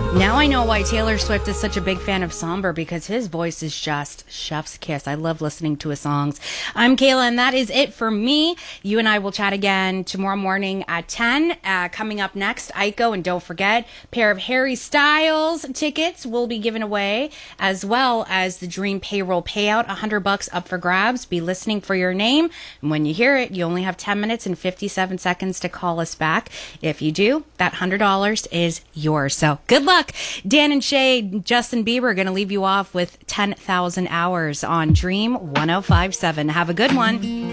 Now I know why Taylor Swift is such a big fan of Somber, because his voice is just chef's kiss. I love listening to his songs. I'm Kayla, and that is it for me. You and I will chat again tomorrow morning at 10. Coming up next, Aiko, and don't forget, a pair of Harry Styles tickets will be given away, as well as the Dream Payroll payout, $100 up for grabs. Be listening for your name, and when you hear it, you only have 10 minutes and 57 seconds to call us back. If you do, that $100 is yours. So good luck. Dan and Shay, Justin Bieber are going to leave you off with 10,000 Hours on Dream 105.7. Have a good one.